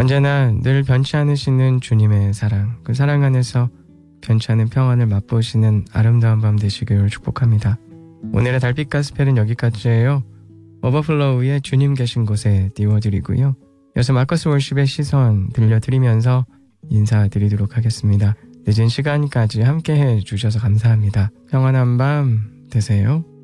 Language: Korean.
언제나 늘 변치 않으시는 주님의 사랑, 그 사랑 안에서 변치 않은 평안을 맛보시는 아름다운 밤 되시길 축복합니다. 오늘의 달빛 가스펠은 여기까지예요. 오버플로우의 주님 계신 곳에 띄워드리고요. 이어서 마커스 월십의 시선 들려드리면서 인사드리도록 하겠습니다. 늦은 시간까지 함께해 주셔서 감사합니다. 평안한 밤 되세요.